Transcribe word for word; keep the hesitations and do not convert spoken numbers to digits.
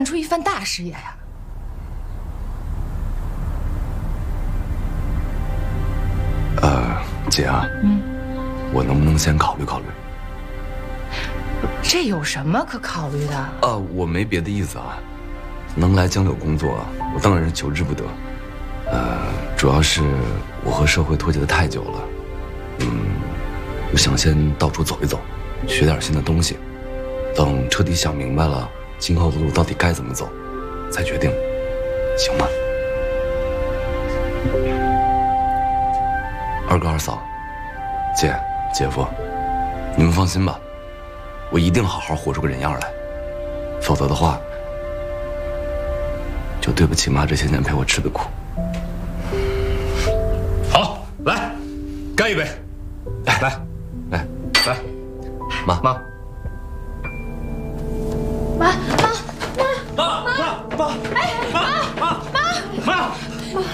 出一番大事业呀！ 呃，姐啊，嗯，我能不能先考虑考虑？ 这有什么可考虑的？ 啊，我没别的意思啊，能来江柳工作，我当然是求之不得。呃，主要是我和社会脱节的太久了，嗯，我想先到处走一走，学点新的东西，等彻底想明白了今后的路到底该怎么走，再决定，行吗？二哥二嫂，姐姐夫，你们放心吧，我一定好好活出个人样来，否则的话，就对不起妈这些年陪我吃的苦。 好，来，干一杯！ 来来来来， 妈妈， 妈妈妈妈妈，哎妈妈